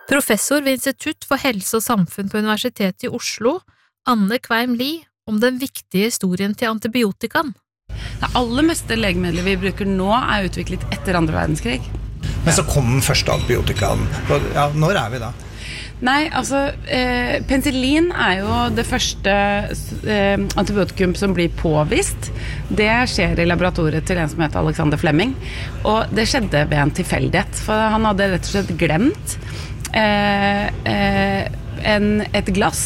Professor ved Institutt for helse og samfunn på Universitetet i Oslo, Anne Kveim Lie, om den viktige historien til antibiotikaen. Det aller meste legemidler vi bruker nå utviklet etter andre verdenskrig. Men så kom den første antibiotikaen. Ja, når vi da? Nei, altså, penicillin jo det første antibiotikum som blir påvist. Det skjer i laboratoriet til en som heter Alexander Fleming. Og det skjedde ved en tilfeldighet, for han hadde rett og slett glemt et glass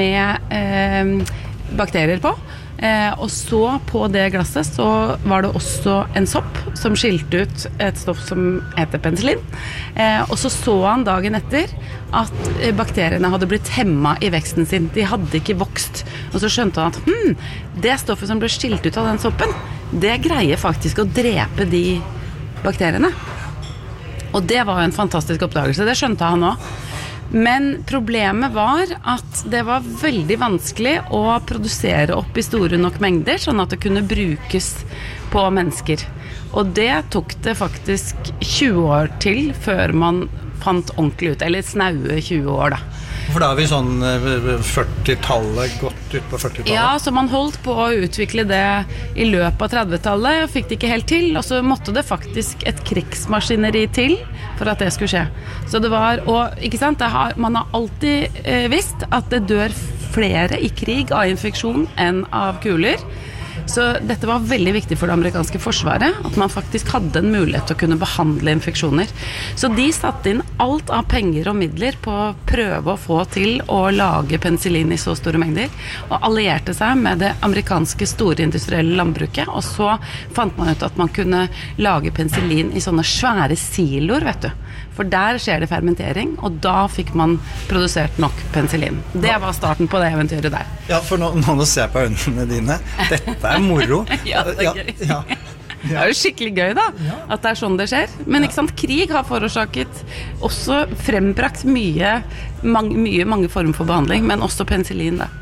med bakterier på. Og så på det glasset så var det også en sopp som skilte ut et stoff som heter penicillin. Og så han dagen etter at bakteriene hadde blitt hemmet i veksten sin. De hadde ikke vokst. Og så skjønte han at det stoffet som ble skilt ut av den soppen, det greier faktisk å drepe de bakteriene. Og det var en fantastisk oppdagelse. Det skjønte han også. Men problemet var at det var veldig vanskelig å produsere opp i store nok mengder, sånn at det kunne brukes på mennesker. Og det tok det faktisk 20 år til før man fant ordentlig ut, eller snaue 20 år da. For da vi sånn 40-tallet, godt ut på 40-tallet. Ja, så man holdt på å utvikle det i løpet av 30-tallet, og fikk det ikke helt til, og så måtte det faktisk et krigsmaskineri til for at det skulle skje. Så det var, og ikke sant, man har alltid visst at det dør flere i krig av infeksjon enn av kuler. Så dette var veldig viktig for det amerikanske forsvaret, at man faktisk hadde en mulighet til å kunne behandle infeksjoner. Så de satte inn alt av penger og midler på å prøve å få til å lage penicillin i så store mengder, og allierte seg med det amerikanske store industrielle landbruket, og så fant man ut at man kunne lage penicillin i sånne svære siloer, vet du. For der skjer det fermentering, og da fikk man produsert nok penicillin. Det var starten på det eventyret der. Ja, for nå ser jeg på øynene dine. Dette moro. Ja, det gøy. Ja. Det jo skikkelig gøy da, at det sånn det skjer. Men ikke sant, krig har forårsaket også frembrakt mange former for behandling, men også penicillin da.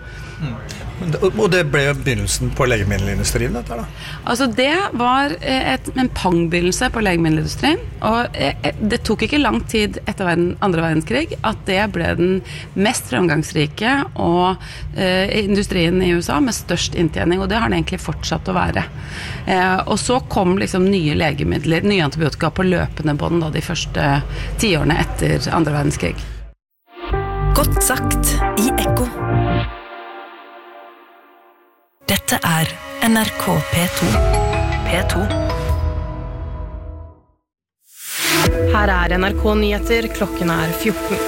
Og det ble begynnelsen på legemiddelindustrien, dette da? Altså det var en pangbegynnelse på legemiddelindustrien, og det tok ikke lang tid etter andre verdenskrig at det ble den mest fremgangsrike og industrien i USA med størst inntjening, og det har den egentlig fortsatt å være. Og så kom liksom nye legemidler, nye antibiotika på løpende bånd da, de første 10 årene etter andre verdenskrig. Godt sagt i Ekko. Dette NRK P2. P2. Her NRK Nyheter, klokken 14.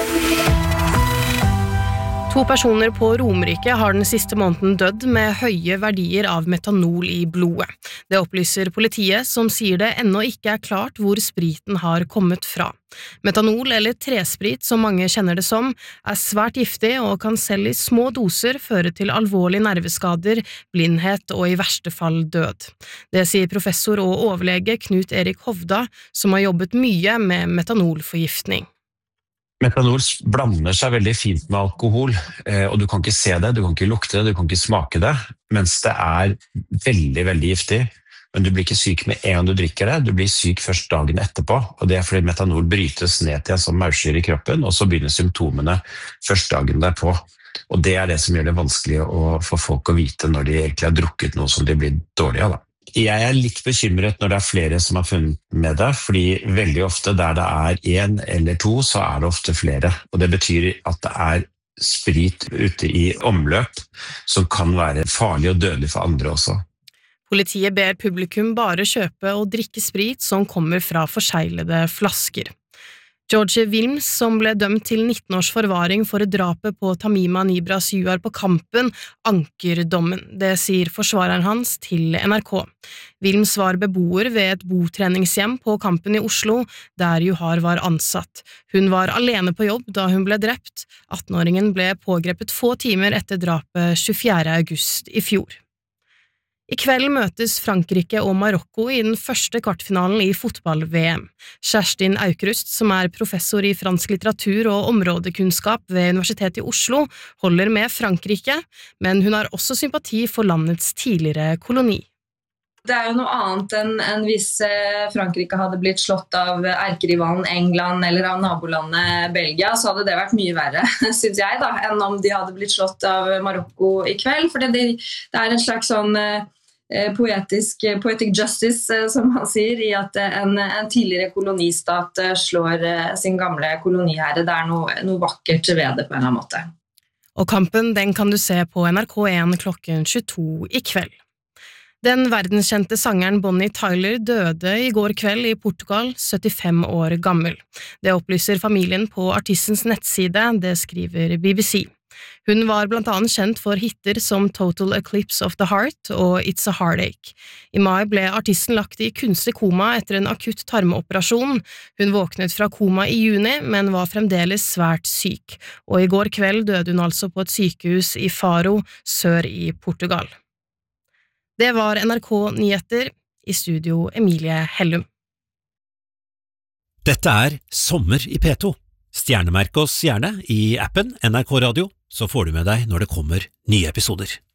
2 personer på Romerike har den siste måneden dødd med høye verdier av metanol i blodet. Det opplyser politiet, som sier det ennå ikke klart hvor spriten har kommet fra. Metanol, eller tresprit som mange kjenner det som, svært giftig og kan selv i små doser føre til alvorlige nerveskader, blindhet og i verste fall død. Det sier professor og overlege Knut Erik Hovda, som har jobbet mye med metanolforgiftning. Metanol blander seg veldig fint med alkohol, og du kan ikke se det, du kan ikke lukte det, du kan ikke smake det, mens det veldig, veldig giftig. Men du blir ikke syk med en gang du drikker det, du blir syk først dagen etterpå, og det fordi metanol brytes ned til en sånn maursyre i kroppen, og så begynner symptomene først dagen derpå. Og det det som gjør det vanskelig for folk å vite når de egentlig har drukket noe som de blir dårlige av. Jeg litt bekymret når det flere som har funnet med det, fordi veldig ofte der det 1 eller 2, så det ofte flere. Og det betyr at det sprit ute i omløp som kan være farlig og dødelig for andre også. Politiet ber publikum bare kjøpe og drikke sprit som kommer fra forseglede flasker. George Wilms, som ble dømt til 19 års forvaring for drapet på Tamima Nibras Juar på Kampen, anker dommen. Det sier forsvareren hans til NRK. Wilms var beboer ved et botreningshjem på Kampen i Oslo, der Juhar var ansatt. Hun var alene på jobb da hun ble drept. 18-åringen ble pågrepet få timer etter drapet 24. august i fjor. I kveld møtes Frankrike og Marokko i den første kvartfinalen i fotball-VM. Kerstin Aukrust, som professor i fransk litteratur og områdekunnskap ved Universitetet i Oslo, holder med Frankrike, men hun har også sympati for landets tidligere koloni. Det jo noe annet enn hvis Frankrike hadde blitt slått av erkerivalen England eller av nabolandet Belgia, så hadde det vært mye verre, synes jeg, da, enn om de hadde blitt slått av Marokko i kveld. For det en slags sånn poetic justice, som man sier, i at en tidligere kolonistat slår sin gamle koloniherre. Det noe vakkert ved det på en eller annen måte. Og kampen, den kan du se på NRK1 klokken 22 i kveld. Den verdenskjente sangeren Bonnie Tyler døde i går kveld i Portugal, 75 år gammel. Det opplyser familien på artistens nettside, det skriver BBC. Hun var blant annet kjent for hitter som Total Eclipse of the Heart og It's a Heartache. I mai ble artisten lagt i kunstig koma etter en akutt tarmoperasjon. Hun våknet fra koma i juni, men var fremdeles svært syk, og i går kveld døde hun altså på et sykehus i Faro, sør i Portugal. Det var NRK Nyheter, i studio Emilie Hellum. Dette Sommer i P2. Stjernemerk oss gjerne i appen NRK Radio, så får du med deg når det kommer nye episoder.